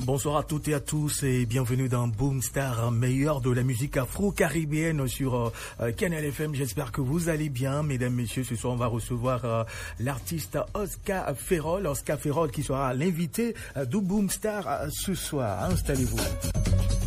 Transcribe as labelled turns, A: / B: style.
A: Bonsoir à toutes et à tous et bienvenue dans Boomstar, meilleur de la musique afro-caribéenne sur Canal FM. J'espère que vous allez bien, mesdames, messieurs. Ce soir, on va recevoir l'artiste Oscar Ferrol qui sera l'invité de Boomstar ce soir. Installez-vous.